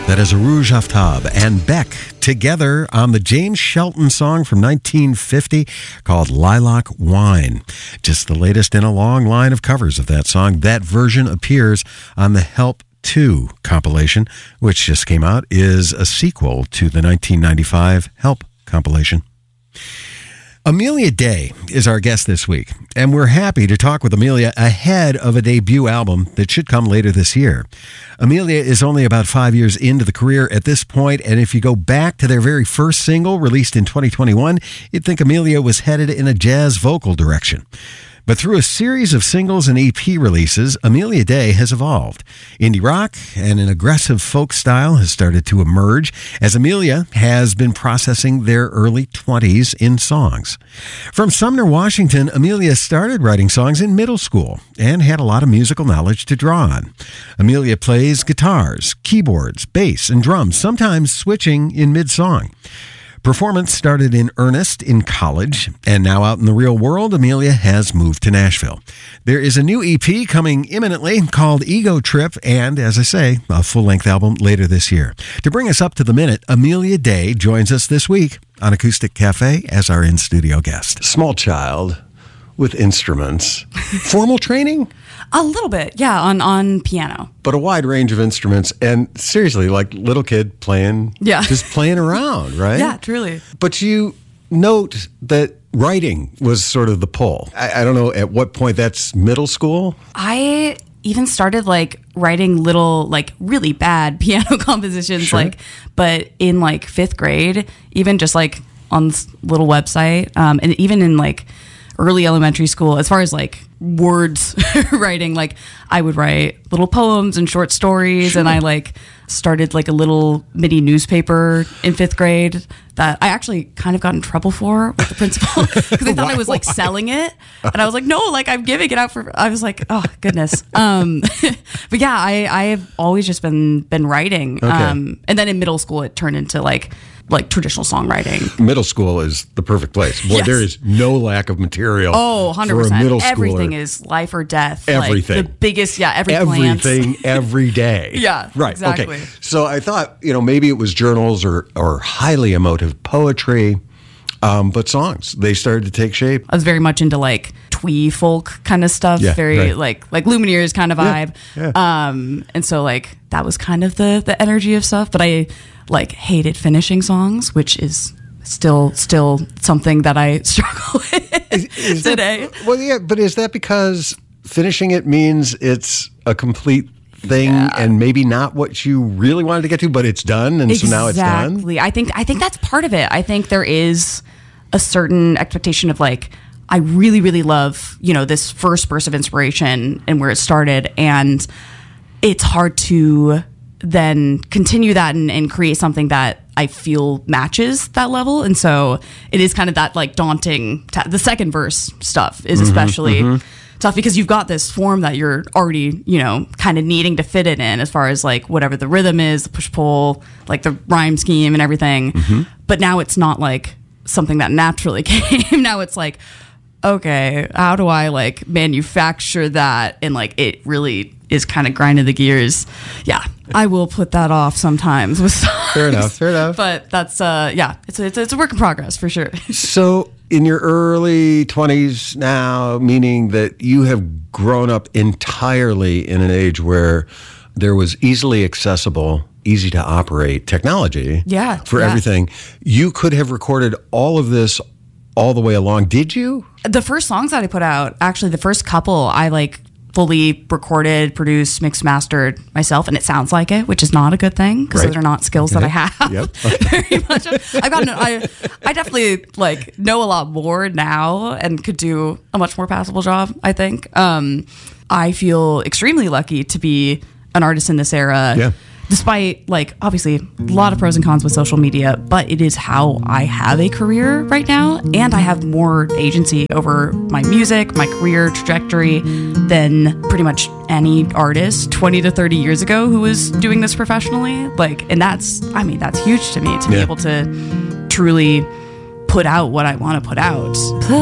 That is Rouge Aftab and Beck together on the James Shelton song from 1950 called Lilac Wine. Just the latest in a long line of covers of that song. That version appears on the Help 2 compilation, which just came out, is a sequel to the 1995 Help compilation. Amelia Day is our guest this week, and we're happy to talk with Amelia ahead of a debut album that should come later this year. Amelia is only about 5 years into the career at this point, and if you go back to their very first single released in 2021, you'd think Amelia was headed in a jazz vocal direction. But through a series of singles and EP releases, Amelia Day has evolved. Indie rock and an aggressive folk style has started to emerge as Amelia has been processing their early 20s in songs. From Sumner, Washington, Amelia started writing songs in middle school and had a lot of musical knowledge to draw on. Amelia plays guitars, keyboards, bass, and drums, sometimes switching in mid-song. Performance started in earnest in college, and now out in the real world, Amelia has moved to Nashville. There is a new EP coming imminently called Ego Trip, and, as I say, a full-length album later this year. To bring us up to the minute, Amelia Day joins us this week on Acoustic Cafe as our in-studio guest. Small child with instruments. Formal training? A little bit, yeah, on piano. But a wide range of instruments, and seriously, like little kid playing, just playing around, right? Yeah, truly. But you note that writing was sort of the pull. I don't know at what point. That's middle school? I even started writing little really bad piano compositions, Sure. but in fifth grade, even just on this little website, and even in early elementary school, as far as words writing, I would write little poems and short stories. Sure. And I started a little mini newspaper in fifth grade that I actually kind of got in trouble for with the principal because they thought I was selling it, and I was like, no, I'm giving it out for. I was like, oh goodness. But yeah, I've always just been writing. Okay. And then in middle school, it turned into traditional songwriting. Middle school is the perfect place. Boy, Yes. There is no lack of material. Oh, 100%. For a middle schooler. Everything is life or death. Everything. The biggest, everything, every day. Yeah, right. exactly. Okay. So I thought, maybe it was journals or highly emotive poetry, but songs. They started to take shape. I was very much into twee folk kind of stuff. Yeah, very right. like Lumineers kind of vibe. Yeah. And so that was kind of the energy of stuff. But I hated finishing songs, which is still something that I struggle with today. But is that because finishing it means it's a complete thing and maybe not what you really wanted to get to, but it's done, and so now it's done? Exactly. I think that's part of it. I think there is a certain expectation of I really, really love, this first burst of inspiration and where it started, and it's hard to then continue that and create something that I feel matches that level. And so it is kind of that daunting, the second verse stuff is especially tough because you've got this form that you're already, kind of needing to fit it in as far as whatever the rhythm is, the push-pull, the rhyme scheme and everything. But now it's not something that naturally came. Now it's okay, how do I manufacture that? And it really is kind of grinding the gears. Yeah, I will put that off sometimes with songs. Fair enough. But that's it's a work in progress for sure. So in your early 20s now, meaning that you have grown up entirely in an age where there was easily accessible, easy to operate technology for everything. You could have recorded all of this all the way along. Did you? The first songs that I put out, actually the first couple, I fully recorded, produced, mixed, mastered myself, and it sounds like it, which is not a good thing because those are not skills that I have. Yep. Very much. I definitely know a lot more now and could do a much more passable job, I think. I feel extremely lucky to be an artist in this era. Yeah. Despite obviously a lot of pros and cons with social media, but it is how I have a career right now, and I have more agency over my music, my career trajectory than pretty much any artist 20 to 30 years ago who was doing this professionally. And that's huge to me to be able to truly put out what I want to put out.